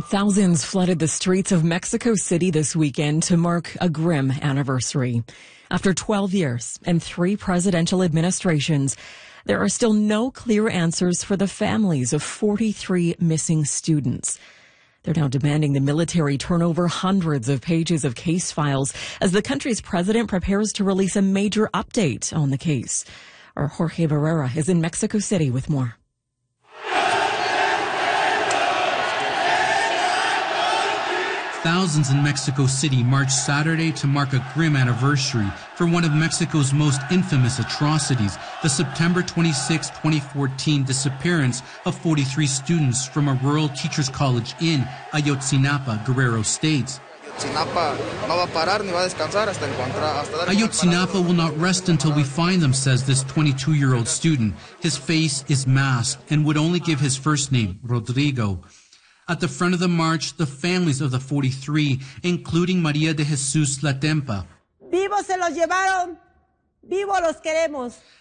Thousands flooded the streets of Mexico City this weekend to mark a grim anniversary. After 12 years and 3 presidential administrations, there are still no clear answers for the families of 43 missing students. They're now demanding the military turn over hundreds of pages of case files as the country's president prepares to release a major update on the case. Our Jorge Barrera is in Mexico City with more. Thousands in Mexico City marched Saturday to mark a grim anniversary for one of Mexico's most infamous atrocities, the September 26, 2014 disappearance of 43 students from a rural teachers' college in Ayotzinapa, Guerrero State. Ayotzinapa will not rest until we find them, says this 22-year-old student. His face is masked and would only give his first name, Rodrigo. At the front of the march, the families of the 43, including Maria de Jesus Latempa. Vivos se los llevaron, vivos los queremos.